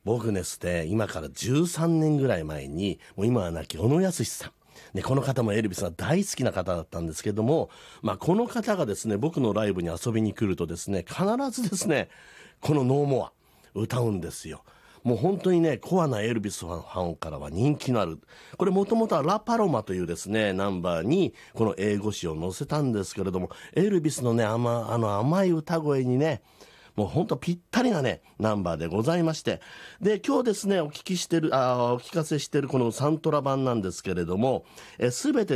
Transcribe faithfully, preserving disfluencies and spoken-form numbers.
僕ですね、今からじゅうさんねんぐらい前に、もう今は亡き小野康さん。ね、この方もエルビスが大好きな方だったんですけども、まあ、この方がですね、僕のライブに遊びに来るとですね、必ずですね、このノーモア、歌うんですよ。もう本当にね、コアなエルビスファンからは人気のある。これもともとはラパロマというですね、ナンバーにこの英語詞を載せたんですけれども、エルビスのね、甘、あの甘い歌声にね、もう本当ぴったりなね、ナンバーでございまして。で、今日ですね、お聞きしてる、あお聞かせしてるこのサントラ版なんですけれども、すべて